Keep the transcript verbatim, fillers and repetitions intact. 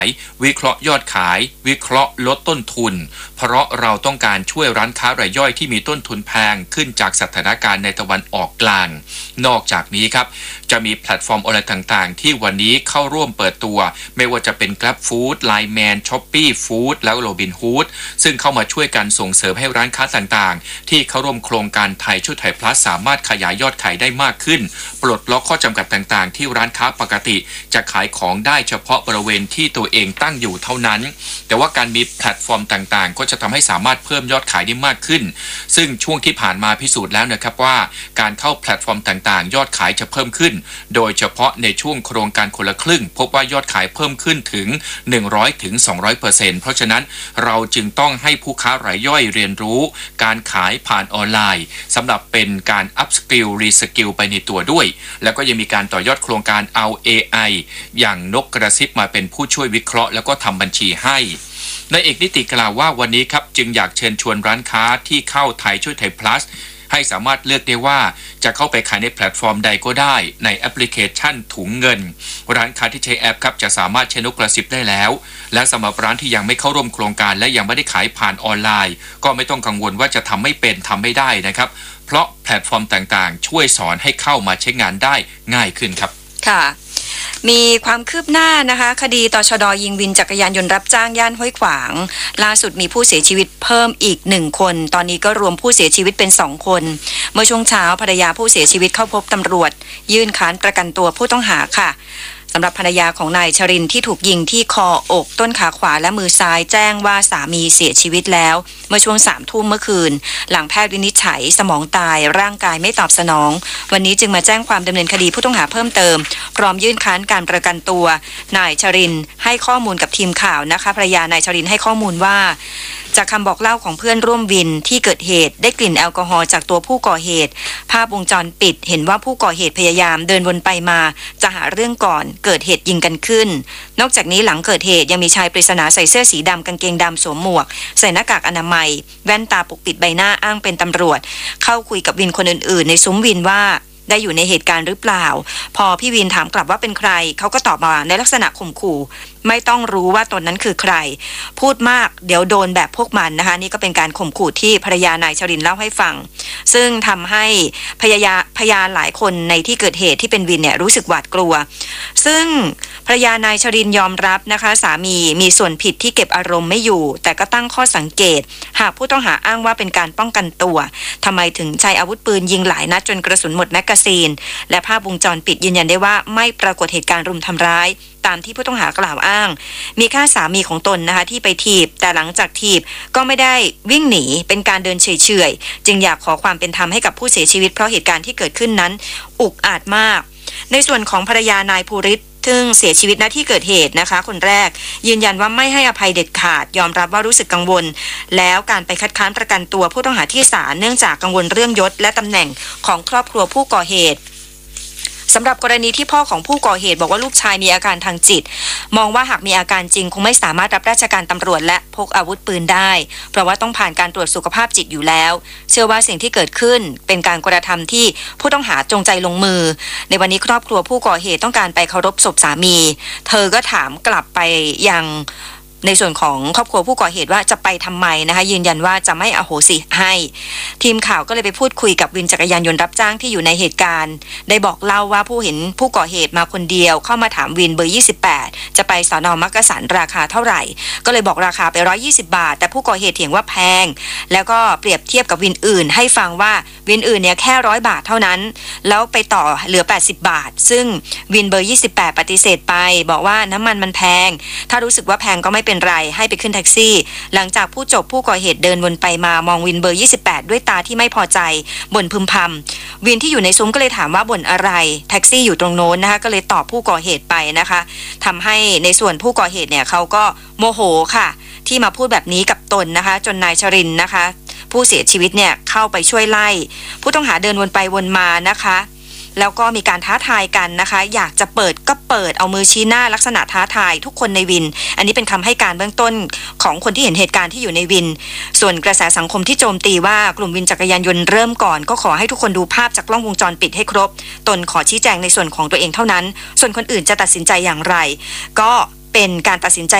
วิเคราะห์ยอดขายวิเคราะห์ลดต้นทุนเพราะเราต้องการช่วยร้านค้ารายย่อยที่มีต้นทุนแพงขึ้นจากสถานการณ์ในตะวันออกกลางนอกจากนี้ครับจะมีแพลตฟอร์มออนไลน์ต่างๆที่วันนี้เข้าร่วมเปิดตัวไม่ว่าจะเป็น Grab Food ไลน์ แมน Shopee Food แล้ว Robinhood ซึ่งเข้ามาช่วยกันส่งเสริมให้ร้านค้าต่างๆที่เข้าร่วมโครงการไทยช่วยไทย plus สามารถขยายยอดขายได้มากขึ้นปลดล็อกข้อจำกัดต่างๆที่ร้านค้าปกติจะขายของได้เฉพาะบริเวณที่ตัวเองตั้งอยู่เท่านั้นแต่ว่าการมีแพลตฟอร์มต่างๆก็จะทำให้สามารถเพิ่มยอดขายได้มากขึ้นซึ่งช่วงที่ผ่านมาพิสูจน์แล้วนะครับว่าการเข้าแพลตฟอร์มต่างๆยอดขายจะเพิ่มขึ้นโดยเฉพาะในช่วงโครงการคนละครึ่งพบว่ายอดขายเพิ่มขึ้นถึง หนึ่งร้อยถึงสองร้อยเปอร์เซ็นต์ เพราะฉะนั้นเราจึงต้องให้ผู้ค้ารายย่อยเรียนรู้การขายผ่านออนไลน์สำหรับเป็นการอัพสกิลรีสกิลไปในตัวด้วยแล้วก็ยังมีการต่อยอดโครงการเอา เอ ไอ อย่างนกกระซิบมาเป็นผู้ช่วยวิเคราะห์แล้วก็ทำบัญชีให้นายเอกนิติกล่าวว่าวันนี้ครับจึงอยากเชิญชวนร้านค้าที่เข้าไทยช่วยไทย plus ให้สามารถเลือกได้ว่าจะเข้าไปขายในแพลตฟอร์มใดก็ได้ในแอปพลิเคชันถุงเงินร้านค้าที่ใช้แอปครับจะสามารถใช้นกกระซิบได้แล้วและสำหรับร้านที่ยังไม่เข้าร่วมโครงการและยังไม่ได้ขายผ่านออนไลน์ก็ไม่ต้องกังวลว่าจะทำไม่เป็นทำไม่ได้นะครับเพราะแพลตฟอร์มต่างๆช่วยสอนให้เข้ามาใช้งานได้ง่ายขึ้นครับค่ะมีความคืบหน้านะคะคดีตชด.ยิงวินจักรยานยนต์รับจ้างย่านห้วยขวางล่าสุดมีผู้เสียชีวิตเพิ่มอีกหนึ่งคนตอนนี้ก็รวมผู้เสียชีวิตเป็นสองคนเมื่อช่วงเช้าภรรยาผู้เสียชีวิตเข้าพบตำรวจยื่นค้านประกันตัวผู้ต้องหาค่ะสำหรับภรรยาของนายชรินทร์ที่ถูกยิงที่คออกต้นขาขวาและมือซ้ายแจ้งว่าสามีเสียชีวิตแล้วเมื่อช่วงสามทุ่มเมื่อคืนหลังแพทย์วินิจฉัยสมองตายร่างกายไม่ตอบสนองวันนี้จึงมาแจ้งความดำเนินคดีผู้ต้องหาเพิ่มเติมพร้อมยื่นค้านการประกันตัวนายชรินทร์ให้ข้อมูลกับทีมข่าวนะคะภรรยานายชรินทร์ให้ข้อมูลว่าจากคำบอกเล่าของเพื่อนร่วมวินที่เกิดเหตุได้กลิ่นแอลกอฮอล์จากตัวผู้ก่อเหตุภาพวงจรปิดเห็นว่าผู้ก่อเหตุพยายามเดินวนไปมาจะหาเรื่องก่อนเกิดเหตุยิงกันขึ้นนอกจากนี้หลังเกิดเหตุยังมีชายปริศนาใส่เสื้อสีดำกางเกงดำสวมหมวกใส่หน้ากากอนามัยแว่นตาปกปิดใบหน้าอ้างเป็นตำรวจเข้าคุยกับวินคนอื่นๆในซุ้มวินว่าได้อยู่ในเหตุการณ์หรือเปล่าพอพี่วินถามกลับว่าเป็นใครเขาก็ตอบมาในลักษณะข่มขู่ไม่ต้องรู้ว่าตนนั้นคือใครพูดมากเดี๋ยวโดนแบบพวกมันนะคะนี่ก็เป็นการข่มขู่ที่ภรรยานายชรินทร์เล่าให้ฟังซึ่งทำให้พยาพยานหลายคนในที่เกิดเหตุที่เป็นวินเนี่ยรู้สึกหวาดกลัวซึ่งภรรยานายชรินทร์ยอมรับนะคะสามีมีส่วนผิดที่เก็บอารมณ์ไม่อยู่แต่ก็ตั้งข้อสังเกตหากผู้ต้องหาอ้างว่าเป็นการป้องกันตัวทำไมถึงใช้อาวุธปืนยิงหลายนัดจนกระสุนหมดแมกกาซีนและภาพวงจรปิดยืนยันได้ว่าไม่ปรากฏเหตุการณ์รุมทำร้ายตามที่ผู้ต้องหากล่าวอ้างมีแค่สามีของตนนะคะที่ไปถีบแต่หลังจากถีบก็ไม่ได้วิ่งหนีเป็นการเดินเฉยๆจึงอยากขอความเป็นธรรมให้กับผู้เสียชีวิตเพราะเหตุการณ์ที่เกิดขึ้นนั้นอุกอาจมากในส่วนของภรรยานายภูริศซึ่งเสียชีวิตณที่เกิดเหตุนะคะคนแรกยืนยันว่าไม่ให้อภัยเด็ดขาดยอมรับว่ารู้สึกกังวลแล้วการไปคัดค้านประกันตัวผู้ต้องหาที่ศาลเนื่องจากกังวลเรื่องยศและตำแหน่งของครอบครัวผู้ก่อเหตุสำหรับกรณีที่พ่อของผู้ก่อเหตุบอกว่าลูกชายมีอาการทางจิตมองว่าหากมีอาการจริงคงไม่สามารถรับราชการตำรวจและพกอาวุธปืนได้เพราะว่าต้องผ่านการตรวจสุขภาพจิตอยู่แล้วเชื่อว่าสิ่งที่เกิดขึ้นเป็นการกระทำที่ผู้ต้องหาจงใจลงมือในวันนี้ครอบครัวผู้ก่อเหตุต้องการไปเคารพศพสามีเธอก็ถามกลับไปยังในส่วนของครอบครัวผู้ก่อเหตุว่าจะไปทำไมนะคะยืนยันว่าจะไม่อโหสิให้ทีมข่าวก็เลยไปพูดคุยกับวินจักรยานยนต์รับจ้างที่อยู่ในเหตุการณ์ได้บอกเล่าว่าผู้เห็นผู้ก่อเหตุมาคนเดียวเข้ามาถามวินเบอร์ยี่สิบแปดจะไปสน.มักกะสันราคาเท่าไหร่ก็เลยบอกราคาไปหนึ่งร้อยยี่สิบบาทแต่ผู้ก่อเหตุเถียงว่าแพงแล้วก็เปรียบเทียบกับวินอื่นให้ฟังว่าวินอื่นเนี่ยแค่ร้อยบาทเท่านั้นแล้วไปต่อเหลือแปดสิบบาทซึ่งวินเบอร์ยี่สิบแปดปฏิเสธไปบอกว่าน้ำมันมันแพงถ้ารู้สึกว่าแพงก็ไม่เป็นไรให้ไปขึ้นแท็กซี่หลังจากผู้จบผู้ก่อเหตุเดินวนไปมามองวินเบอร์ยี่สิบแปดด้วยตาที่ไม่พอใจบ่นพึมพำวินที่อยู่ในซุ้มก็เลยถามว่าบ่นอะไรแท็กซี่อยู่ตรงโน้นนะคะก็เลยตอบผู้ก่อเหตุไปนะคะทำให้ในส่วนผู้ก่อเหตุเนี่ยเขาก็โมโหค่ะที่มาพูดแบบนี้กับตนนะคะจนนายชรินทร์นะคะผู้เสียชีวิตเนี่ยเข้าไปช่วยไล่ผู้ต้องหาเดินวนไปวนมานะคะแล้วก็มีการท้าทายกันนะคะอยากจะเปิดก็เปิดเอามือชี้หน้าลักษณะท้าทายทุกคนในวินอันนี้เป็นคำให้การเบื้องต้นของคนที่เห็นเหตุการณ์ที่อยู่ในวินส่วนกระแสสังคมที่โจมตีว่ากลุ่มวินจักรยานยนต์เริ่มก่อนก็ขอให้ทุกคนดูภาพจากกล้องวงจรปิดให้ครบตนขอชี้แจงในส่วนของตัวเองเท่านั้นส่วนคนอื่นจะตัดสินใจอย่างไรก็เป็นการตัดสินใจ